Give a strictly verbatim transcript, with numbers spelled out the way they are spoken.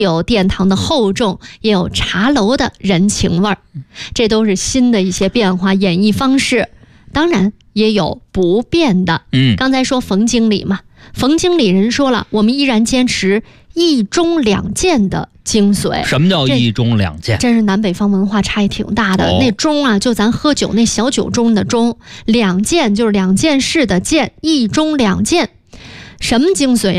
有殿堂的厚重，也有茶楼的人情味儿，这都是新的一些变化演绎方式。当然也有不变的， 嗯， 刚才说冯经理嘛，冯经理人说了，我们依然坚持一中两件的精髓。 什么叫一中两件？ 真是南北方文化差异挺大的。 哦、 那中啊，就咱喝酒那小酒盅的盅；两件就是两件事的件，一中两件。什么精髓